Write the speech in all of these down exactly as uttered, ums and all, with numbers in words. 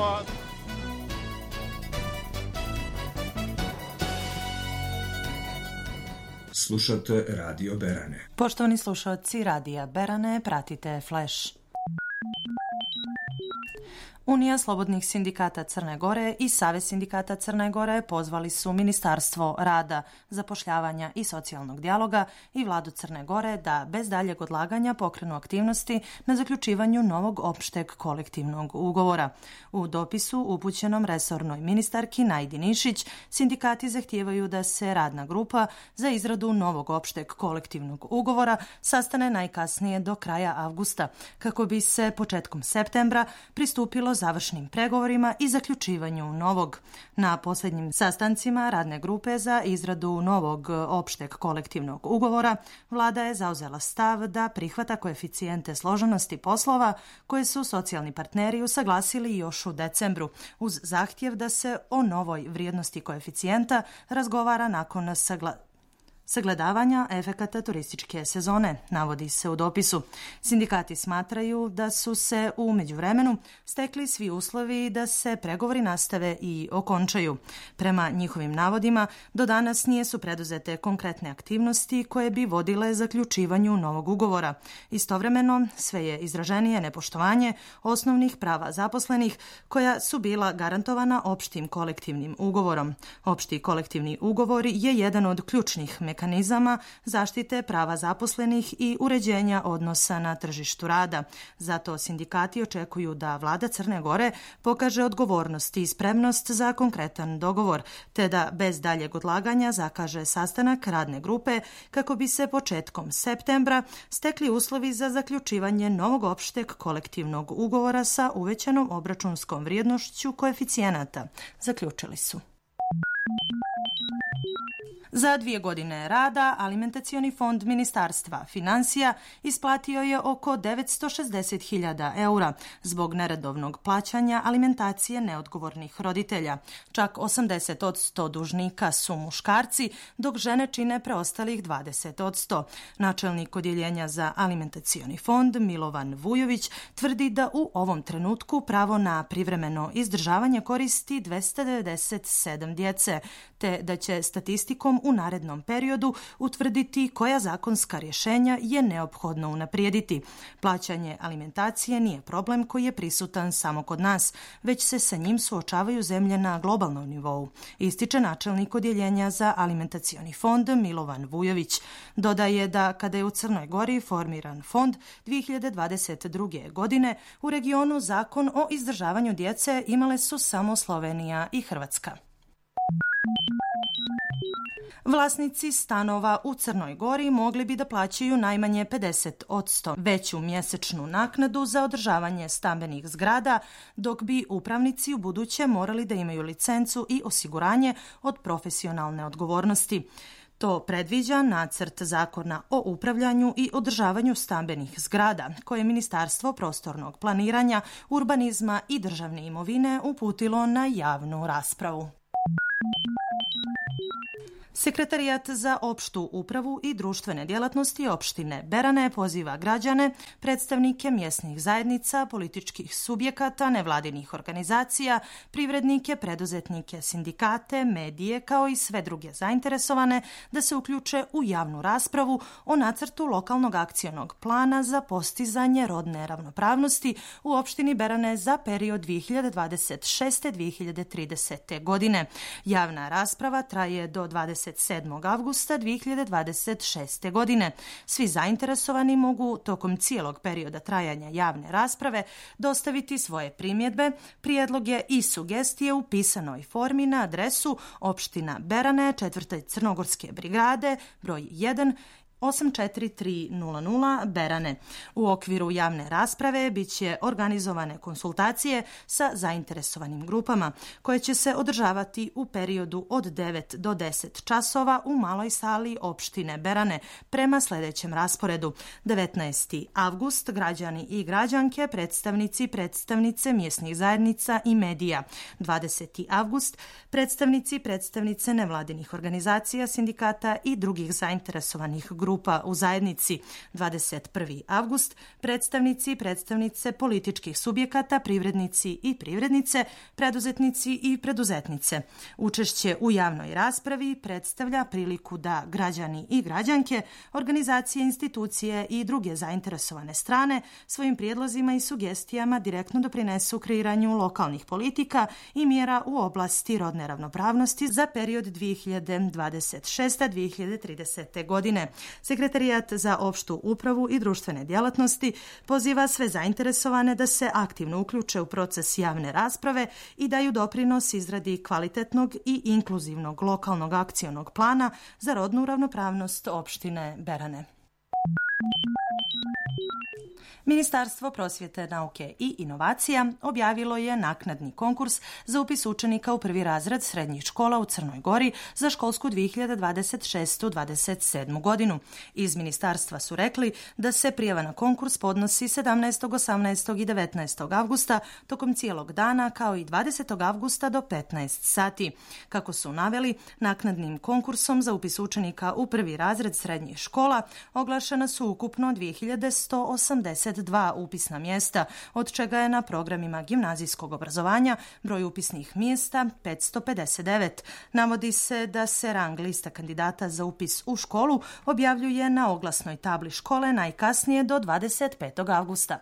Novoad. Slušate Radio Berane. Poštovani slušalci Radija Berane, pratite Flash. Unija slobodnih sindikata Crne Gore i Savez sindikata Crne Gore pozvali su Ministarstvo rada, zapošljavanja i socijalnog dijaloga i vladu Crne Gore da bez daljeg odlaganja pokrenu aktivnosti na zaključivanju novog opšteg kolektivnog ugovora. U dopisu upućenom resornoj ministarki Najdi Nišić, sindikati zahtijevaju da se radna grupa za izradu novog opšteg kolektivnog ugovora sastane najkasnije do kraja avgusta, kako bi se početkom septembra pristupilo završnim pregovorima i zaključivanju novog. Na posljednjim sastancima radne grupe za izradu novog opšteg kolektivnog ugovora vlada je zauzela stav da prihvata koeficijente složenosti poslova koje su socijalni partneri usaglasili još u decembru, uz zahtjev da se o novoj vrijednosti koeficijenta razgovara nakon sagla sagledavanja efekata turističke sezone, navodi se u dopisu. Sindikati smatraju da su se u međuvremenu stekli svi uslovi da se pregovori nastave i okončaju. Prema njihovim navodima, do danas nisu preduzete konkretne aktivnosti koje bi vodile zaključivanju novog ugovora. Istovremeno, sve je izraženije nepoštovanje osnovnih prava zaposlenih koja su bila garantovana opštim kolektivnim ugovorom. Opšti kolektivni ugovor je jedan od ključnih mehanizama mehanizama zaštite prava zaposlenih i uređenja odnosa na tržištu rada. Zato sindikati očekuju da vlada Crne Gore pokaže odgovornost i spremnost za konkretan dogovor, te da bez daljeg odlaganja zakaže sastanak radne grupe kako bi se početkom septembra stekli uslovi za zaključivanje novog opšteg kolektivnog ugovora sa uvećanom obračunskom vrijednošću koeficijenata, zaključili su. Za dvije godine rada Alimentacioni fond Ministarstva finansija isplatio je oko devetsto šezdeset hiljada eura zbog neredovnog plaćanja alimentacije neodgovornih roditelja. Čak osamdeset posto dužnika su muškarci, dok žene čine preostalih dvadeset posto. Načelnik odjeljenja za Alimentacioni fond Milovan Vujović tvrdi da u ovom trenutku pravo na privremeno izdržavanje koristi dvesta devedeset sedam djece, te da će statistikom u narednom periodu utvrditi koja zakonska rješenja je neophodno unaprijediti. Plaćanje alimentacije nije problem koji je prisutan samo kod nas, već se sa njim suočavaju zemlje na globalnom nivou, ističe načelnik odjeljenja za Alimentacioni fond Milovan Vujović. Dodaje da kada je u Crnoj Gori formiran fond dvije hiljade dvadeset druge. godine, u regionu zakon o izdržavanju djece imale su samo Slovenija i Hrvatska. Vlasnici stanova u Crnoj Gori mogli bi da plaćaju najmanje pedeset posto veću mjesečnu naknadu za održavanje stambenih zgrada, dok bi upravnici u buduće morali da imaju licencu i osiguranje od profesionalne odgovornosti. To predviđa nacrt zakona o upravljanju i održavanju stambenih zgrada, koje je Ministarstvo prostornog planiranja, urbanizma i državne imovine uputilo na javnu raspravu. Sekretarijat za opštu upravu i društvene djelatnosti opštine Berane poziva građane, predstavnike mjesnih zajednica, političkih subjekata, nevladinih organizacija, privrednike, preduzetnike, sindikate, medije, kao i sve druge zainteresovane da se uključe u javnu raspravu o nacrtu lokalnog akcionog plana za postizanje rodne ravnopravnosti u opštini Berane za period dvije hiljade dvadeset šeste do dvije hiljade tridesete. godine. Javna rasprava traje do dvadeset sedmog avgusta dvije hiljade dvadeset šeste. godine. Svi zainteresovani mogu tokom cijelog perioda trajanja javne rasprave dostaviti svoje primjedbe, prijedloge i sugestije u pisanoj formi na adresu opština Berane, četvrte Crnogorske brigade, broj jedan, osam četiri tri nula nula Berane. U okviru javne rasprave bit će organizovane konsultacije sa zainteresovanim grupama koje će se održavati u periodu od devet do deset časova u maloj sali opštine Berane prema sljedećem rasporedu. devetnaesti avgust građani i građanke, predstavnici, predstavnice mjesnih zajednica i medija. dvadeseti avgust predstavnici, predstavnice nevladinih organizacija, sindikata i drugih zainteresovanih grupa. grupa u zajednici. dvadeset prvi avgust, predstavnici i predstavnice političkih subjekata, privrednici i privrednice, preduzetnici i preduzetnice. Učešće u javnoj raspravi predstavlja priliku da građani i građanke, organizacije, institucije i druge zainteresovane strane svojim prijedlozima i sugestijama direktno doprinesu kreiranju lokalnih politika i mjera u oblasti rodne ravnopravnosti za period dvije hiljade dvadeset šeste do dvije hiljade tridesete. godine. Sekretarijat za opštu upravu i društvene djelatnosti poziva sve zainteresovane da se aktivno uključe u proces javne rasprave i daju doprinos izradi kvalitetnog i inkluzivnog lokalnog akcionog plana za rodnu ravnopravnost opštine Berane. Ministarstvo prosvjete, nauke i inovacija objavilo je naknadni konkurs za upis učenika u prvi razred srednjih škola u Crnoj Gori za školsku dvije hiljade dvadeset šeste do dvadeset sedme. godinu. Iz ministarstva su rekli da se prijava na konkurs podnosi sedamnaestog, osamnaestog i devetnaestog avgusta tokom cijelog dana, kao i dvadesetog avgusta do petnaest sati. Kako su naveli, naknadnim konkursom za upis učenika u prvi razred srednjih škola oglašena su ukupno dvije hiljade sto osamdeset dva upisna mjesta, od čega je na programima gimnazijskog obrazovanja broj upisnih mjesta petsto pedeset devet. Navodi se da se rang lista kandidata za upis u školu objavljuje na oglasnoj tabli škole najkasnije do dvadeset petog avgusta.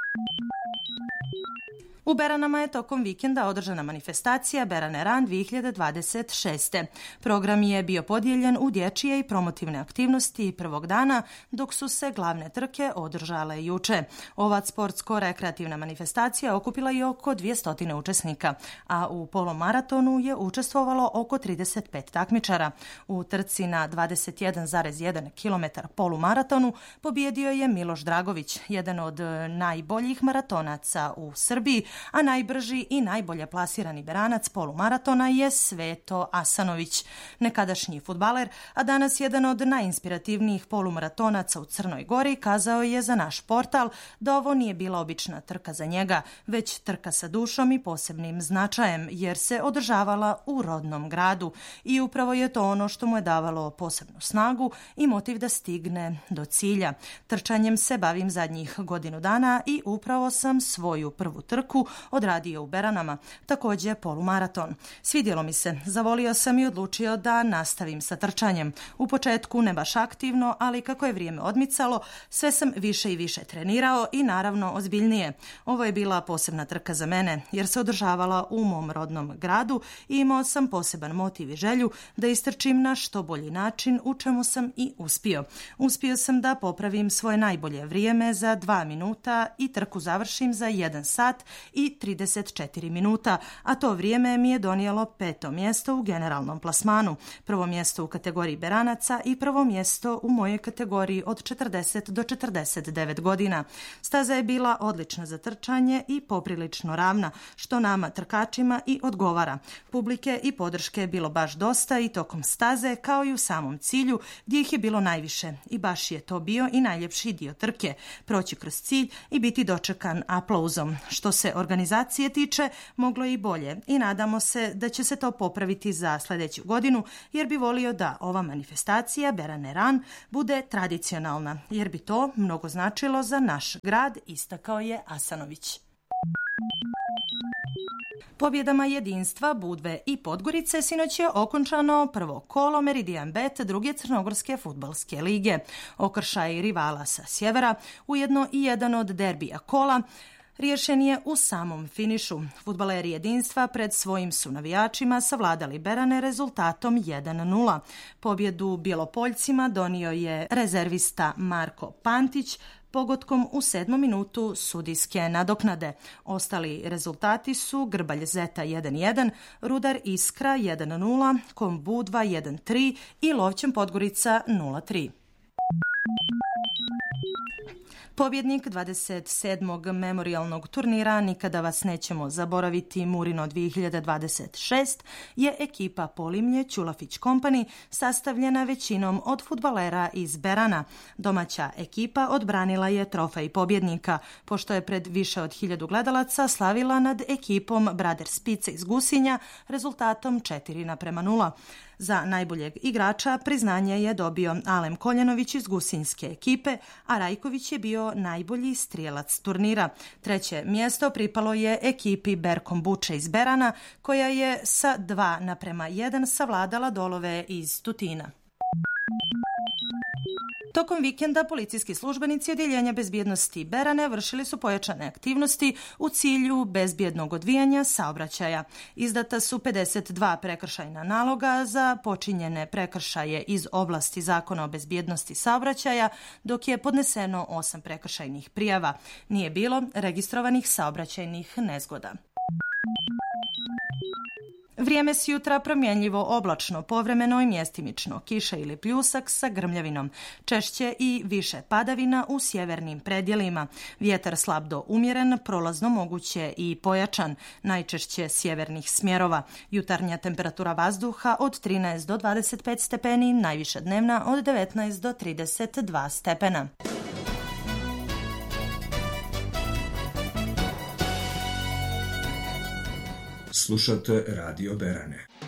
U Beranama je tokom vikenda održana manifestacija Berane Ran dvije hiljade dvadeset šeste. Program je bio podijeljen u dječje i promotivne aktivnosti prvog dana, dok su se glavne trke održale juče. Ova sportsko-rekreativna manifestacija okupila i oko dvjesto učesnika, a u polomaratonu je učestvovalo oko trideset pet takmičara. U trci na dvadeset jedan zarez jedan kilometar polumaratonu pobijedio je Miloš Dragović, jedan od najboljih maratonaca u Srbiji, a najbrži i najbolje plasirani Beranac polumaratona je Sveto Asanović. Nekadašnji fudbaler, a danas jedan od najinspirativnijih polumaratonaca u Crnoj Gori, kazao je za naš portal da ovo nije bila obična trka za njega, već trka sa dušom i posebnim značajem, jer se održavala u rodnom gradu. I upravo je to ono što mu je davalo posebnu snagu i motiv da stigne do cilja. Trčanjem se bavim zadnjih godinu dana i upravo sam svoju prvu trku odradio u Beranama, također polumaraton. Svidjelo mi se, zavolio sam i odlučio da nastavim sa trčanjem. U početku ne baš aktivno, ali kako je vrijeme odmicalo, sve sam više i više trenirao i naravno ozbiljnije. Ovo je bila posebna trka za mene, jer se održavala u mom rodnom gradu i imao sam poseban motiv i želju da istrčim na što bolji način, u čemu sam i uspio. Uspio sam da popravim svoje najbolje vrijeme za dva minuta i trku završim za jedan sat i trideset četiri minuta, a to vrijeme mi je donijelo peto mjesto u generalnom plasmanu, prvo mjesto u kategoriji Beranaca i prvo mjesto u mojoj kategoriji od četrdeset do četrdeset devet godina. Staza je bila odlična za trčanje i poprilično ravna, što nama trkačima i odgovara. Publike i podrške je bilo baš dosta i tokom staze, kao i u samom cilju, gdje ih je bilo najviše. I baš je to bio i najljepši dio trke, proći kroz cilj i biti dočekan aplauzom. Što se organizacije tiče, moglo je i bolje i nadamo se da će se to popraviti za sljedeću godinu, jer bi volio da ova manifestacija Berane Ran bude tradicionalna, jer bi to mnogo značilo za naš grad, istakao je Asanović. Pobjedama Jedinstva, Budve i Podgorice sinoć je okončano prvo kolo Meridian Bet druge crnogorske fudbalske lige. Okršaj rivala sa sjevera, ujedno i jedan od derbija kola, riješen je u samom finišu. Fudbaleri Jedinstva pred svojim su navijačima savladali Berane rezultatom jedan nula. Pobjedu Bjelopoljcima donio je rezervista Marko Pantić pogotkom u sedmom minutu sudijske nadoknade. Ostali rezultati su Grbalj Zeta jedan jedan, Rudar Iskra jedan nula, Kom Budva jedan tri i Lovćen Podgorica nula tri. Pobjednik dvadeset sedmog memorijalnog turnira Nikada vas nećemo zaboraviti Murino dvije hiljade dvadeset šest je ekipa Polimlje Ćulafić Company, sastavljena većinom od fudbalera iz Berana. Domaća ekipa odbranila je trofej pobjednika, pošto je pred više od hiljadu gledalaca slavila nad ekipom Brothers Pizza iz Gusinja rezultatom četiri naprema nula. Za najboljeg igrača priznanje je dobio Alem Koljanović iz Gusinjske ekipe, a Rajković je bio najbolji strijelac turnira. Treće mjesto pripalo je ekipi Berkom Buče iz Berana, koja je sa dva naprema jedan savladala Dolove iz Tutina. Tokom vikenda policijski službenici Odjeljenja bezbjednosti Berane vršili su pojačane aktivnosti u cilju bezbjednog odvijanja saobraćaja. Izdata su pedeset dva prekršajna naloga za počinjene prekršaje iz oblasti Zakona o bezbjednosti saobraćaja, dok je podneseno osam prekršajnih prijava. Nije bilo registrovanih saobraćajnih nezgoda. Vrijeme s jutra promjenljivo oblačno, povremeno i mjestimično, kiša ili pljusak sa grmljavinom, češće i više padavina u sjevernim predjelima. Vjetar slab do umjeren, prolazno moguće i pojačan, najčešće sjevernih smjerova. Jutarnja temperatura vazduha od trinaest do dvadeset pet stepeni, najviša dnevna od devetnaest do trideset dva stepena. Slušate Radio Berane.